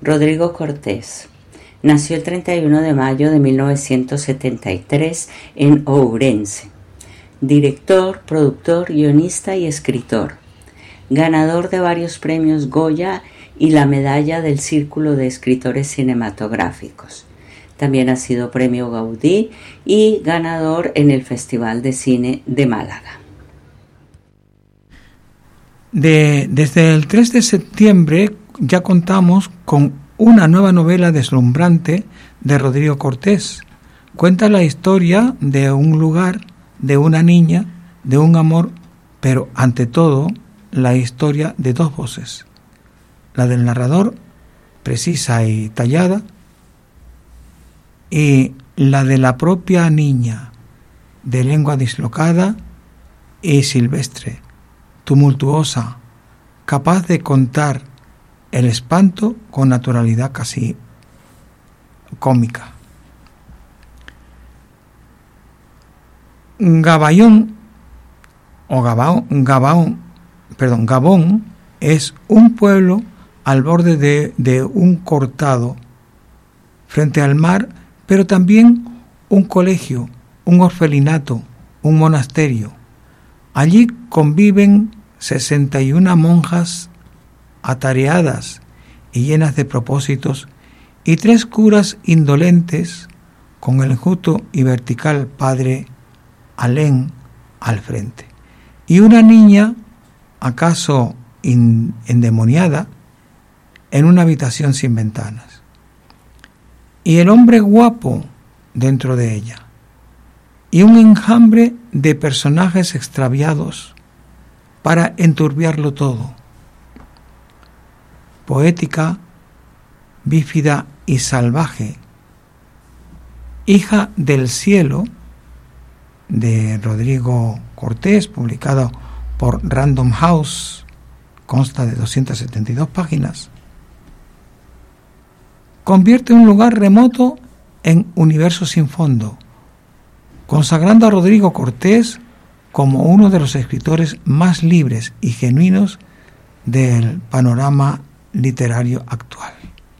Rodrigo Cortés nació el 31 de mayo de 1973 en Ourense. Director, productor, guionista y escritor. Ganador de varios premios Goya y la medalla del Círculo de Escritores Cinematográficos. También ha sido premio Gaudí y ganador en el Festival de Cine de Málaga. Desde el 3 de septiembre ya contamos con una nueva novela deslumbrante de Rodrigo Cortés. Cuenta la historia de un lugar, de una niña, de un amor, pero ante todo la historia de dos voces. La del narrador, precisa y tallada, y la de la propia niña, de lengua dislocada y silvestre, tumultuosa, capaz de contar el espanto con naturalidad casi cómica. Gabón es un pueblo al borde de un cortado frente al mar, pero también un colegio, un orfelinato, un monasterio. Allí conviven 61 monjas atareadas y llenas de propósitos y 3 curas indolentes con el enjuto y vertical padre Alén al frente, y una niña, acaso endemoniada, en una habitación sin ventanas, y el hombre guapo dentro de ella, y un enjambre de personajes extraviados para enturbiarlo todo. Poética, bífida y salvaje, hija del cielo, de Rodrigo Cortés, publicado por Random House, consta de 272 páginas, convierte un lugar remoto en universo sin fondo, consagrando a Rodrigo Cortés como uno de los escritores más libres y genuinos del panorama literario actual.